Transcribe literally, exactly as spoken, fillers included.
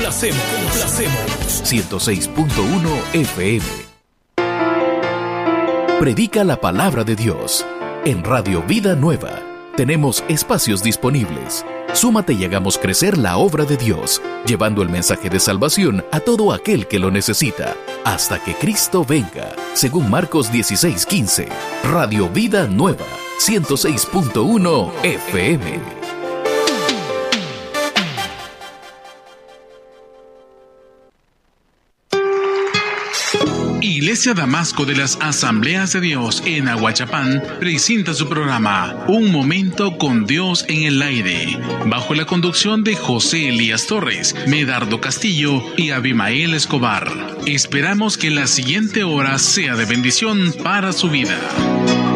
complacemos, complacemos. ciento seis punto uno F M. Predica la palabra de Dios. En Radio Vida Nueva tenemos espacios disponibles. Súmate y hagamos crecer la obra de Dios, llevando el mensaje de salvación a todo aquel que lo necesita, hasta que Cristo venga, según Marcos dieciséis quince. Radio Vida Nueva, ciento seis punto uno F M. Iglesia Damasco de las Asambleas de Dios en Ahuachapán presenta su programa Un Momento con Dios en el Aire, bajo la conducción de José Elías Torres, Medardo Castillo y Abimael Escobar. Esperamos que la siguiente hora sea de bendición para su vida.